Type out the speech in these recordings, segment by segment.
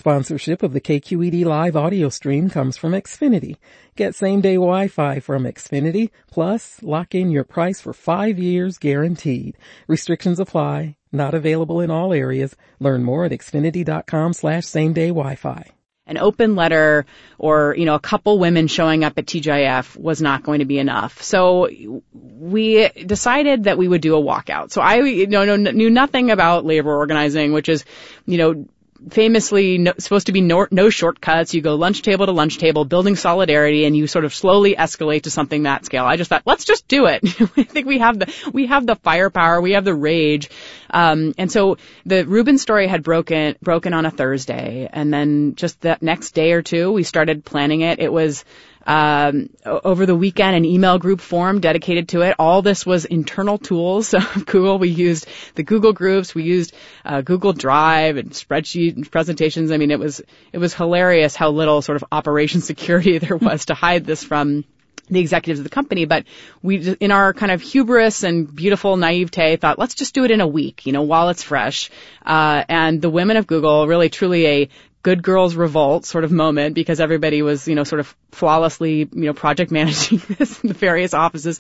Sponsorship of the KQED Live audio stream comes from Xfinity. Get same-day Wi-Fi from Xfinity, plus lock in your price for 5 years guaranteed. Restrictions apply. Not available in all areas. Learn more at xfinity.com/same-day Wi-Fi. An open letter or, a couple women showing up at TGIF was not going to be enough. So we decided that we would do a walkout. So I knew nothing about labor organizing, which is, famously supposed to be no shortcuts. You go lunch table to lunch table, building solidarity, and you sort of slowly escalate to something that scale. I just thought, let's just do it. I think we have the firepower, we have the rage. And so the Rubin story had broken on a Thursday, and then just the next day or two, we started planning it. It was over the weekend, an email group formed dedicated to it. All this was internal tools of Google. We used the Google groups. We used Google Drive and spreadsheet and presentations. I mean, it was hilarious how little sort of operation security there was to hide this from the executives of the company. But we, in our kind of hubris and beautiful naivete, thought, let's just do it in a week, while it's fresh. And the women of Google, really truly a good girls revolt sort of moment, because everybody was, sort of flawlessly, project managing this in the various offices.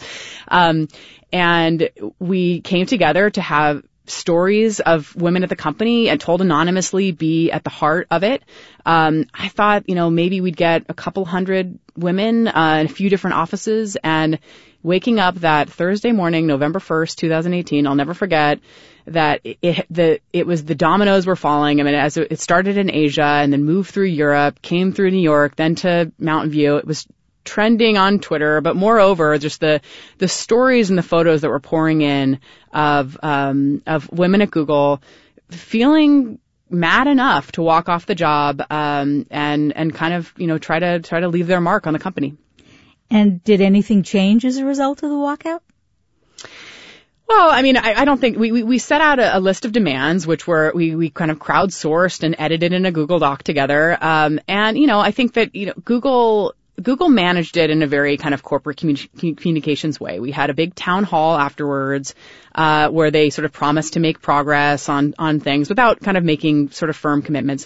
And we came together to have stories of women at the company and told anonymously be at the heart of it. I thought, maybe we'd get a couple hundred women in a few different offices, and waking up that Thursday morning, November 1st, 2018, I'll never forget that it was the dominoes were falling. I mean, as it started in Asia and then moved through Europe, came through New York, then to Mountain View. It was trending on Twitter, but moreover, just the stories and the photos that were pouring in of women at Google feeling mad enough to walk off the job, and kind of, try to leave their mark on the company. And did anything change as a result of the walkout? Well, I mean, I don't think we set out a list of demands, which were we kind of crowdsourced and edited in a Google Doc together. And I think that Google managed it in a very kind of corporate communications way. We had a big town hall afterwards, where they sort of promised to make progress on things without kind of making sort of firm commitments.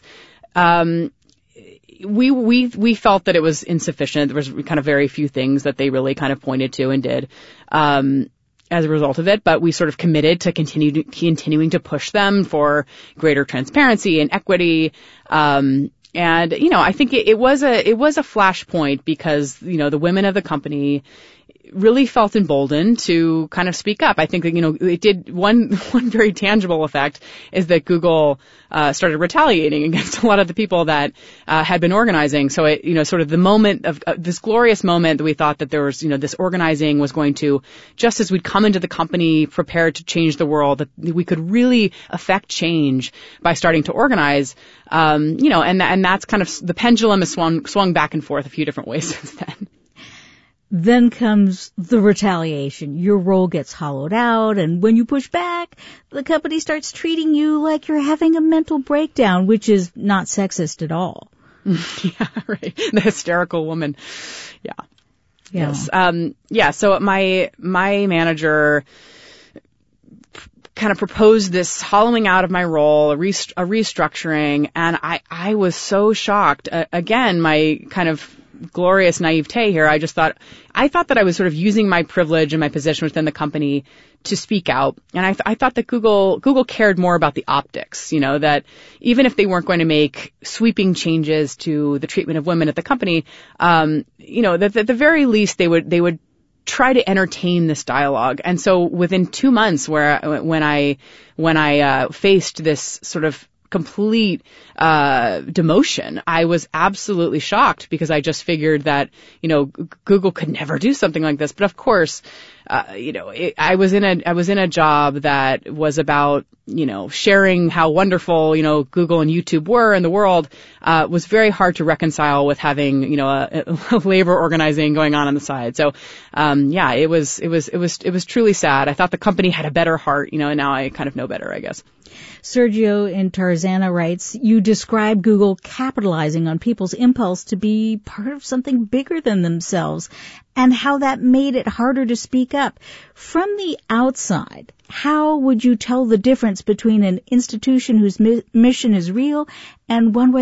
We felt that it was insufficient. There was kind of very few things that they really kind of pointed to and did, as a result of it, but we sort of committed to continuing to push them for greater transparency and equity. And, I think it was a flashpoint, because, the women of the company really felt emboldened to kind of speak up. I think that, it did one very tangible effect is that Google started retaliating against a lot of the people that had been organizing. So it, sort of the moment of this glorious moment that we thought that there was, this organizing was going to, just as we'd come into the company prepared to change the world, that we could really affect change by starting to organize. And that's kind of, the pendulum has swung back and forth a few different ways since then. Then comes the retaliation. Your role gets hollowed out, and when you push back, the company starts treating you like you're having a mental breakdown, which is not sexist at all. Yeah, right. The hysterical woman. Yeah. Yes. So my manager kind of proposed this hollowing out of my role, a restructuring, and I was so shocked. Again, my kind of glorious naivete here. I thought that I was sort of using my privilege and my position within the company to speak out. And I thought that Google cared more about the optics, that even if they weren't going to make sweeping changes to the treatment of women at the company, that at the very least they would try to entertain this dialogue. And so within 2 months when I faced this sort of complete demotion, I was absolutely shocked, because I just figured that, Google could never do something like this. But of course, I was in a job that was about, sharing how wonderful, Google and YouTube were in the world, was very hard to reconcile with having, a labor organizing going on the side. So, it was truly sad. I thought the company had a better heart, and now I kind of know better, I guess. Sergio in Tarzana writes, you describe Google capitalizing on people's impulse to be part of something bigger than themselves, and how that made it harder to speak up. From the outside, how would you tell the difference between an institution whose mission is real and one where